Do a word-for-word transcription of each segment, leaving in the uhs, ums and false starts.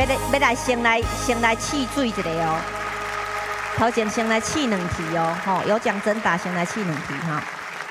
要来要来先来先来试水一个哦。头前先来试两题哦，吼，有奖征答，先来试两题哈。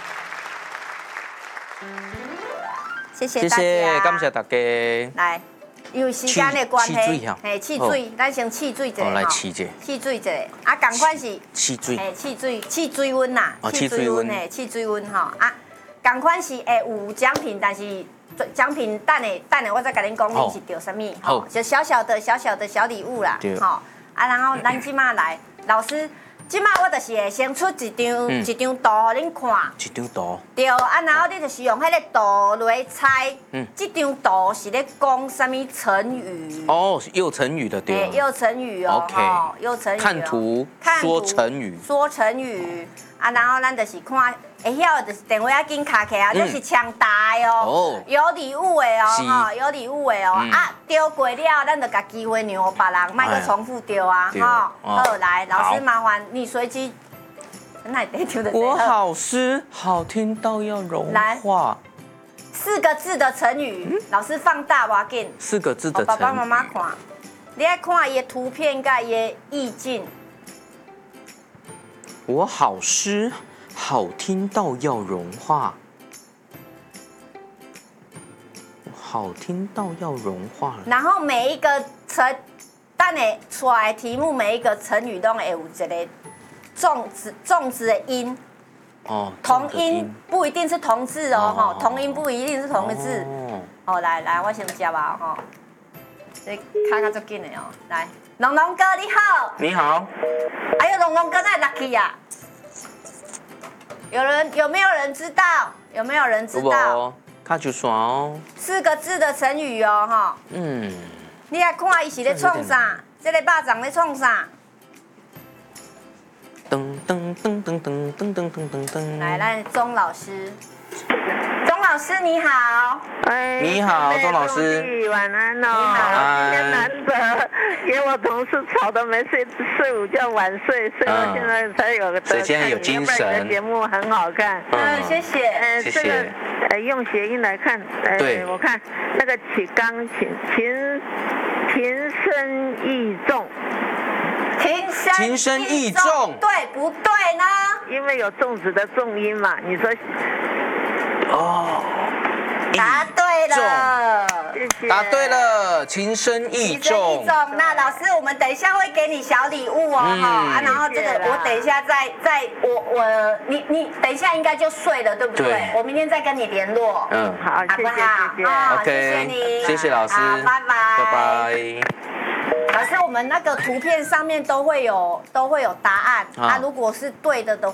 谢谢大家， 谢谢，感谢大家。 来，因为时间的关系， 嘿， 试水，咱先试水一个， 来试一下， 试水一个，啊，同款是试水， 嘿，试水，试水温呐， 试水温， 嘿，试水温吼，啊，同款是会有奖品，但是奖品等下等下我再跟恁讲，恁是得什么，吼，就小小的小小的小礼物啦，吼，啊，然后咱即马来，老师。即马我就是会先出一张、嗯、一张图，互恁看。 一张图。 对，啊，然后你就是用迄个图来猜。嗯。这张图是咧讲什么成语？ 哦，又成语的对。 又成语哦。 OK。 又成语。 看图说成语。 说成语。啊，然后咱就是看，会晓的就是电话要紧卡起啊，这是抢答的哦。有礼物的哦，哈，有礼物的哦。啊，丢过了，咱就把机会让别人，莫去重复丢啊，哈。好，来，老师麻烦你随机。那得丢的。 我好诗，好听到要融化。 四个字的成语，老师放大我紧。 四个字的成语。 爸爸妈妈看，你爱看伊的图片甲伊的意境。 我好诗，好听到要融化。好听到要融化了。 然后每一个成，等下出来的题目，每一个成语都会有一个重字重字的音。 哦。 同音不一定是同字哦，哈，同音不一定是同个字。哦。哦，来来，我先接吧，哈。这卡卡足紧的哦，来，龙龙哥你好。 你好。 哎呦，龙龙哥在哪里呀？有人有没有人知道？有没有人知道？ 卡就算哦。 四个字的成语哦，哈。嗯。你来看，伊是咧创啥？这个肉粽咧创啥？ 噔噔噔噔噔噔噔噔噔噔。 来，来，钟老师。钟老师你好。 哎， 你好，钟老师。 晚安哦。 你好。 今天难得给我同事吵得没睡睡午觉晚睡，所以我现在才有个。 所以现在有精神。 你的节目很好看。 嗯，谢谢。 呃， 谢谢。 这个呃用谐音来看，呃，我看那个起钢琴琴琴声意重。 琴声琴声意重， 对不对呢？ 因为有粽子的重音嘛，你说。 哦， 答对了， 谢谢。 答对了，琴声意重。 那老师，我们等一下会给你小礼物哦，哈、嗯，然后这个我等一下再再我我你你等一下应该就睡了，对不对？ 对。 我明天再跟你联络。 嗯，好，谢谢谢谢。 哦，谢谢你， 谢谢老师， 拜拜， 拜拜。 老师，我们那个图片上面都会有都会有答案，啊，如果是对的的